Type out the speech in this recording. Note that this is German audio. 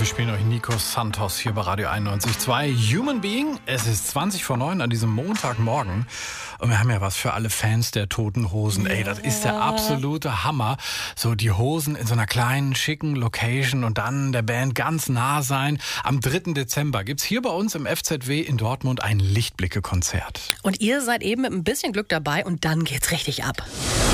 Wir spielen euch Nico Santos hier bei Radio 91.2. Human Being. Es ist 20:09 an diesem Montagmorgen. Und wir haben ja was für alle Fans der Toten Hosen. Ey, das ist der absolute Hammer. So die Hosen in so einer kleinen, schicken Location und dann der Band ganz nah sein. Am 3. Dezember gibt's hier bei uns im FZW in Dortmund ein Lichtblicke-Konzert. Und ihr seid eben mit ein bisschen Glück dabei und dann geht's richtig ab.